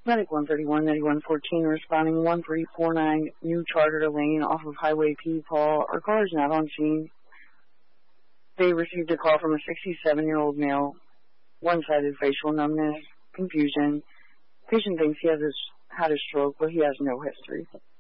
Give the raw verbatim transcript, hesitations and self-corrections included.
Medic one thirty-one, ninety-one fourteen, responding one three four nine, New Charter Lane off of Highway P. Paul. Our car is not on scene. They received a call from a sixty-seven-year-old male, one-sided facial numbness, confusion. Patient thinks he has a, had a stroke, but he has no history.